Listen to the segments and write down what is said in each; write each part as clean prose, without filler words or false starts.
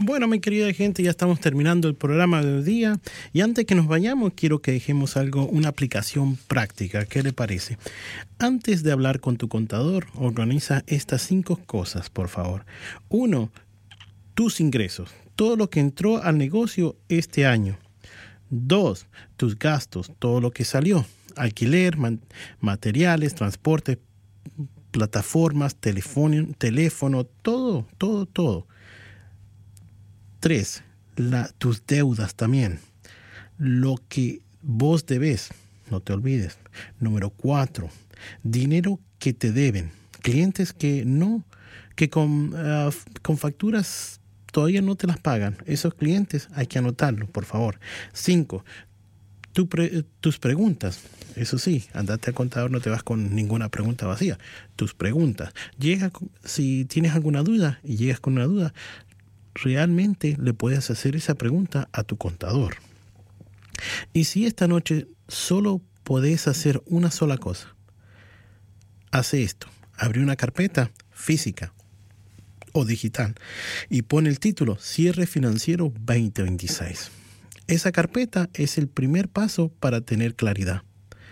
Bueno, mi querida gente, ya estamos terminando el programa de hoy día. Y antes que nos vayamos, quiero que dejemos una aplicación práctica. ¿Qué le parece? Antes de hablar con tu contador, organiza estas 5 cosas, por favor. 1, tus ingresos. Todo lo que entró al negocio este año. 2, tus gastos. Todo lo que salió. Alquiler, materiales, transporte, plataformas, teléfono, todo. 3, tus deudas también. Lo que vos debes, no te olvides. Número 4, dinero que te deben. Clientes que con facturas todavía no te las pagan. Esos clientes hay que anotarlo, por favor. 5, tus preguntas. Eso sí, andate al contador, no te vas con ninguna pregunta vacía. Tus preguntas. Si tienes alguna duda y llegas con una duda, realmente le puedes hacer esa pregunta a tu contador. Y si esta noche solo podés hacer una sola cosa, hace esto. Abre una carpeta física o digital y pone el título Cierre Financiero 2026. Esa carpeta es el primer paso para tener claridad.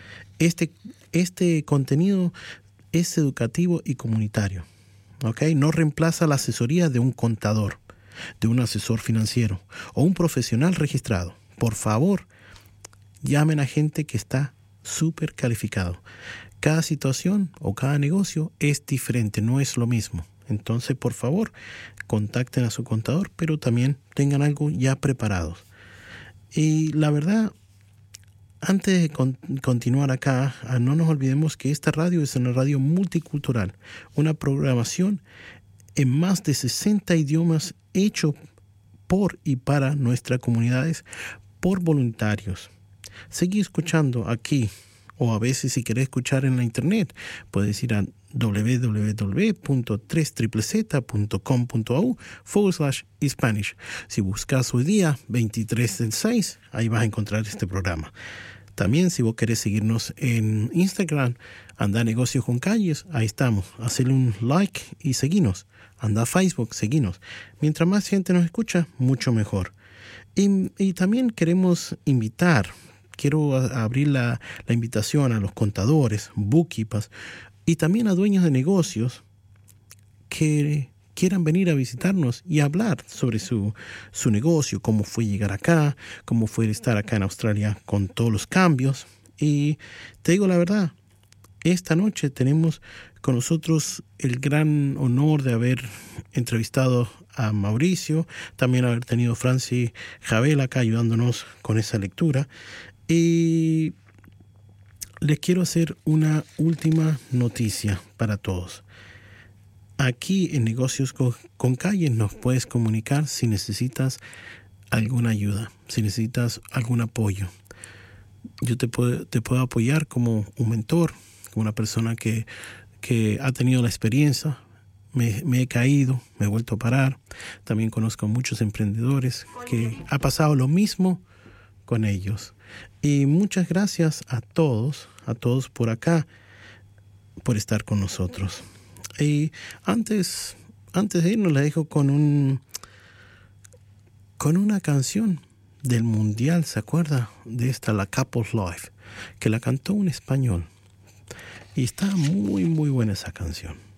Este contenido es educativo y comunitario. ¿Okay? No reemplaza la asesoría de un contador, de un asesor financiero o un profesional registrado. Por favor, llamen a gente que está súper calificado. Cada situación o cada negocio es diferente, no es lo mismo. Entonces, por favor, contacten a su contador, pero también tengan algo ya preparado. Y la verdad, antes de continuar acá, no nos olvidemos que esta radio es una radio multicultural, una programación en más de 60 idiomas hecho por y para nuestras comunidades por voluntarios. Seguí escuchando aquí, o a veces si querés escuchar en la internet, puedes ir a www.3ZZZ.com.au/Spanish. Si buscas hoy día 23/6, ahí vas a encontrar este programa. También si vos querés seguirnos en Instagram, anda Negocios con Calles, ahí estamos. Hacele un like y seguinos. Anda a Facebook, seguinos. Mientras más gente nos escucha, mucho mejor. Y también quiero abrir la invitación a los contadores, bookkeepers y también a dueños de negocios que quieran venir a visitarnos y hablar sobre su negocio, cómo fue llegar acá, cómo fue estar acá en Australia con todos los cambios. Y te digo la verdad, esta noche tenemos con nosotros el gran honor de haber entrevistado a Mauricio, también haber tenido Francis Javel acá ayudándonos con esa lectura. Y les quiero hacer una última noticia para todos. Aquí en Negocios con Calles nos puedes comunicar si necesitas alguna ayuda, si necesitas algún apoyo. Yo te puedo apoyar como un mentor, como una persona que ha tenido la experiencia. Me he caído, me he vuelto a parar. También conozco a muchos emprendedores que ha pasado lo mismo con ellos. Y muchas gracias a todos por acá, por estar con nosotros. Y antes de irnos, les dejo con una canción del Mundial, ¿se acuerda? De esta, la Cup of Life, que la cantó un español. Y está muy, muy buena esa canción.